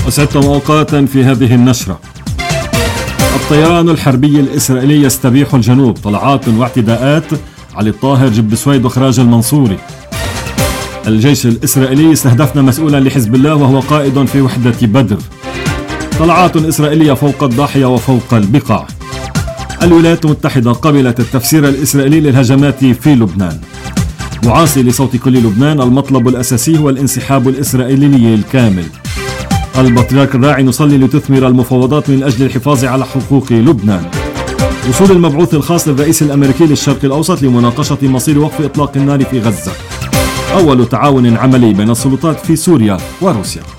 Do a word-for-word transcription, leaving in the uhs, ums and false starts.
أسعدتم أوقاتا في هذه النشرة. الطيران الحربي الإسرائيلي يستبيح الجنوب، طلعات واعتداءات علي الطاهر، جب سويد وخراج المنصوري. الجيش الإسرائيلي استهدفنا مسؤولا لحزب الله وهو قائد في وحدة بدر. طلعات إسرائيلية فوق الضاحية وفوق البقاع. الولايات المتحدة قبلت التفسير الإسرائيلي للهجمات في لبنان. معاصي لصوت كل لبنان، المطلب الأساسي هو الانسحاب الإسرائيلي الكامل. البطريرك الراعي نصلي لتثمر المفاوضات من أجل الحفاظ على حقوق لبنان. وصول المبعوث الخاص للرئيس الأمريكي للشرق الأوسط لمناقشة مصير وقف إطلاق النار في غزة. أول تعاون عملي بين السلطات في سوريا وروسيا.